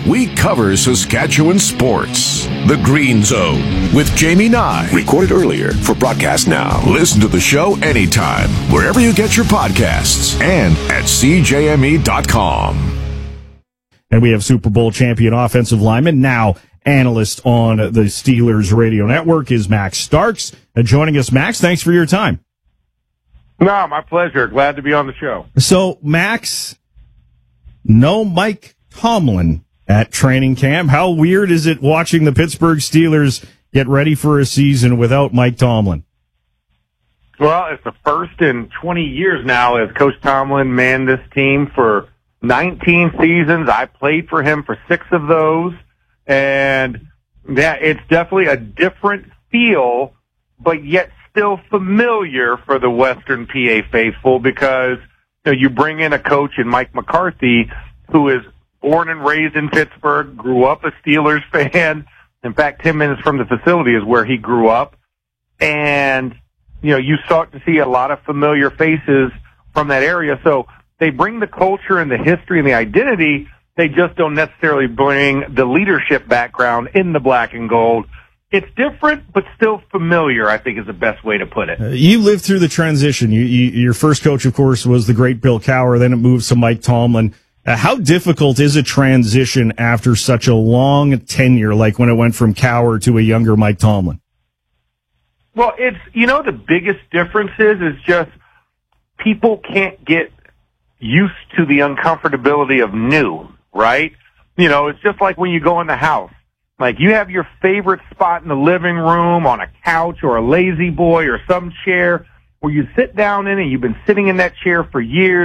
We cover Saskatchewan sports. The Green Zone with Jamie Nye. Recorded earlier for broadcast now. Listen to the show anytime, wherever you get your podcasts, and at CJME.com. And we have Super Bowl champion offensive lineman, now analyst on the Steelers radio network, is Max Starks. Joining us, Max, thanks for your time. No, my pleasure. Glad to be on the show. So, Max, no Mike Tomlin at training camp. How weird is it watching the Pittsburgh Steelers get ready for a season without Mike Tomlin? Well, it's the first in 20 years now as Coach Tomlin manned this team for 19 seasons. I played for him for 6 of those. And yeah, it's definitely a different feel, but yet still familiar for the Western PA faithful because you bring in a coach in Mike McCarthy who is born and raised in Pittsburgh, grew up a Steelers fan. In fact, 10 minutes from the facility is where he grew up. And, you start to see a lot of familiar faces from that area. So they bring the culture and the history and the identity. They just don't necessarily bring the leadership background in the black and gold. It's different, but still familiar, I think is the best way to put it. You lived through the transition. Your first coach, of course, was the great Bill Cowher. Then it moves to Mike Tomlin. How difficult is a transition after such a long tenure, like when it went from Cowher to a younger Mike Tomlin? Well, it's, the biggest difference is just people can't get used to the uncomfortability of new, right? It's just like when you go in the house. Like, you have your favorite spot in the living room on a couch or a lazy boy or some chair where you sit down in it. You've been sitting in that chair for years.